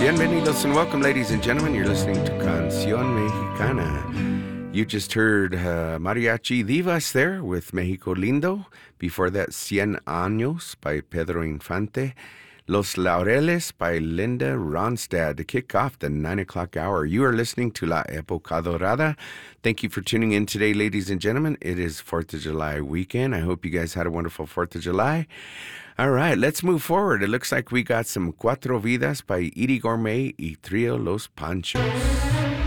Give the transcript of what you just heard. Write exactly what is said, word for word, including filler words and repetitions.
Bienvenidos and welcome, ladies and gentlemen. You're listening to Canción Mexicana. You just heard uh, Mariachi Divas there with Mexico Lindo. Before that, Cien Años by Pedro Infante. Los Laureles by Linda Ronstadt to kick off the nine o'clock hour. You are listening to La Época Dorada. Thank you for tuning in today, ladies and gentlemen. It is fourth of July weekend. I hope you guys had a wonderful fourth of July. All right, let's move forward. It looks like we got some Cuatro Vidas by Edie Gourmet y Trio Los Panchos.